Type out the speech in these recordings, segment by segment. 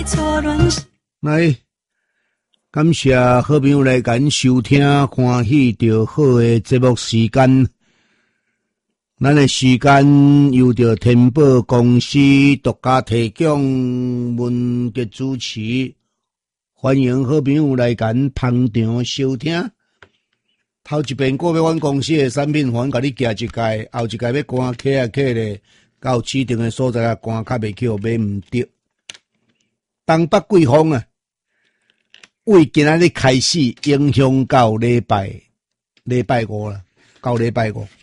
来，感谢好朋友来咱收听，欢喜着好的节目时间。咱的时间由着天宝公司独家提供，文杰主持，欢迎好朋友来咱捧场收听。头一遍过要阮公司的产品，阮甲你寄一届，后一届要赶客咧，到指定的所在啊，赶较袂去，买毋着。东北季风啊，为今仔日开始影响到礼拜五啦，到礼拜五。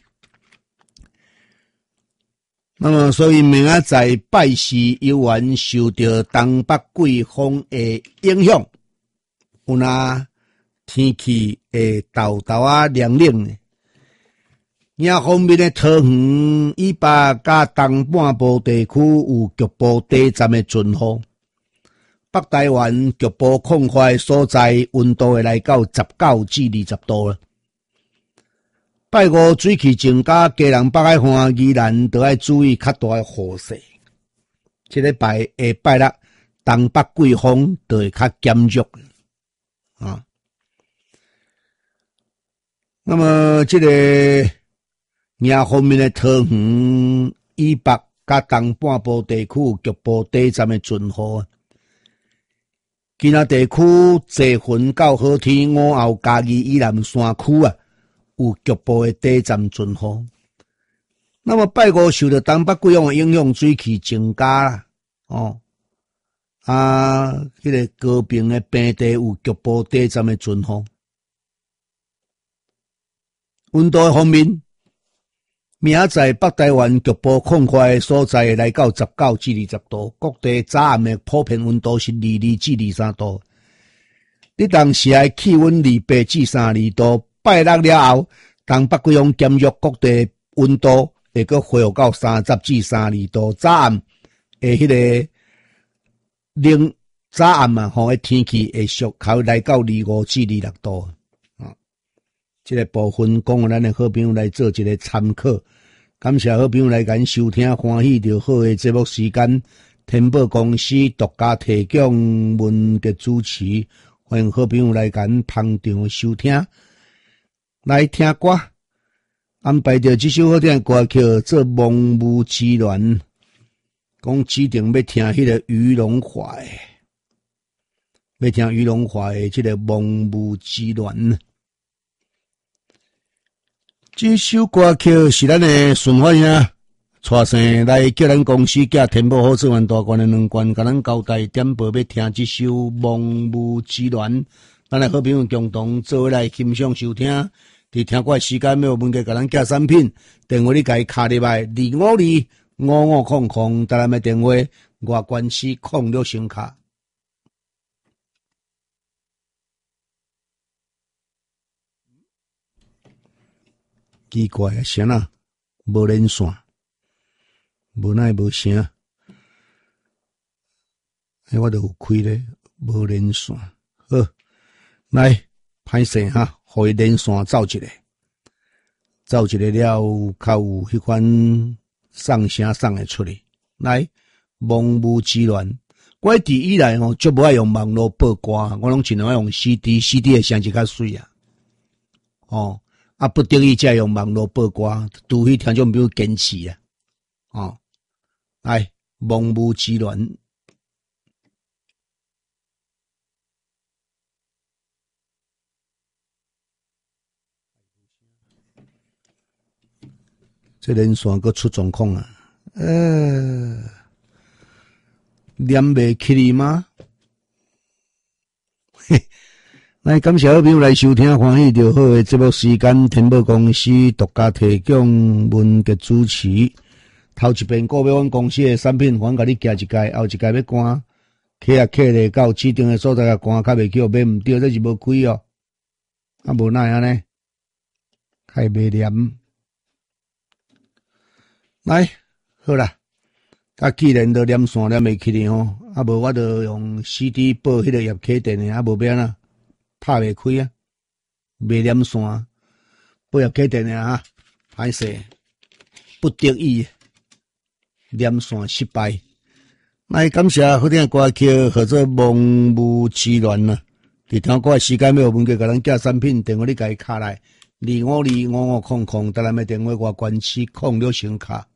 那么，所以明仔载拜四游玩受到东北季风的影响，有那天气会豆豆啊凉冷的。另方面的桃园以北甲东半部地区有局部短暂的阵雨。北台湾局部空旷所在，温度会来到19至20度了。拜五水汽增加，基隆北海岸宜兰都要注意较大的雨势。这礼拜下拜六，东北季风就会较减弱啊。那么这个另方面的桃园以北甲东半部地区有局部短暂的阵雨。其他地区济云到好天，午后嘉义以南山区啊，有局部的短暂阵雨。那么拜五受到东北季风的影响，水汽增加啦，迄个高屏的平地有局部短暂的阵雨。温度方面，明仔载北台湾局部空旷的所在来到19至20度，各地早暗的普遍温度是22至23度。你当时的气温28至32度，拜六了后，东北季风减弱，各地温度会阁恢复到30至32度，早暗的迄个冷早暗啊，的天气会缩考来到25至26度。这个部分供咱的好朋友来做一个参考。感谢好朋友来咱收听，欢喜着好的节目时间。天宝公司独家提供，文杰主持，欢迎好朋友来咱捧场收听。来听歌，安排着这首好听的歌曲做《梦雾之恋》，讲指定要听迄个于龙华的，要听于龙华的这个《梦雾之恋》。这首歌曲是咱的顺发兄带生来叫咱公司寄天宝好吃丸大罐的2罐，甲咱交代点播要听这首《梦雾之恋》，咱的好朋友共同做来欣赏收听。伫听歌时间要问题，甲咱寄产品，电话你家卡入来2525500，台南的电话外关系06声卡。奇怪啊，谁啊？无连线，无奈无声，我都有开咧，无连线。好，来歹势哈，互伊连线走一个了，较有迄款送声送会出来。来，梦雾之恋，我伫以来就无爱用网络播歌，我拢尽量爱用 CD 的声质较水啊。不得已才用网络播歌，除非听众朋友坚持啊。来，梦雾之恋。这连线阁出状况啊！连袂起哩吗？嘿。来，感谢好朋友来收听，欢喜着好的节目时间。天宝公司独家提供，文杰主持。头一遍购买阮公司的产品，阮甲你寄一届，后一届要赶客咧到指定的所在，赶较袂去，买毋着，这是无开哦。无奈安尼，开袂黏。来，好啦，既然都连线连袂起哩吼，无我就用 CD 播迄个叶启电的，无变啊。拍袂开啊，袂连线，不要启电啊，歹势，不得已连线失败。 来感谢好听的歌曲，或者梦雾之乱啦。伫听歌的时间要文给甲咱寄产品，电话你家己卡来，25255500，台南的电话外关系06声卡。